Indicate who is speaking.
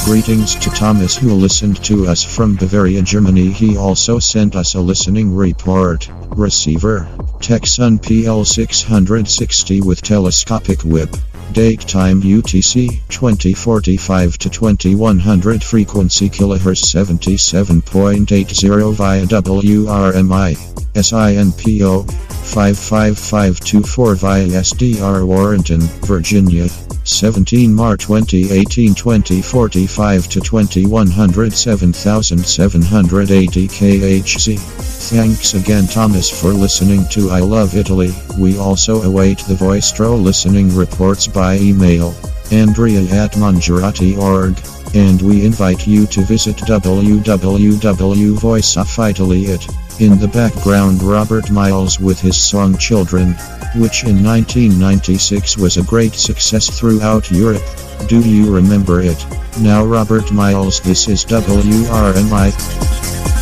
Speaker 1: Greetings to Thomas who listened to us from Bavaria, Germany. He also sent us a listening report. Receiver, Texan PL660 with telescopic whip. Date time UTC 2045 to 2100. Frequency kilohertz 77.80 via WRMI. SINPO 55524 via SDR Warrenton, Virginia. 17 March 2018 2045 to 2100 7780 kHz. Thanks again Thomas for listening to I Love Italy. We also await the Voistro listening reports by email. Andrea@Mangiarati.org. And we invite you to visit www.voiceofitaly.it. In the background, Robert Miles with his song Children, which in 1996 was a great success throughout Europe. Do you remember it? Now Robert Miles, this is WRMI.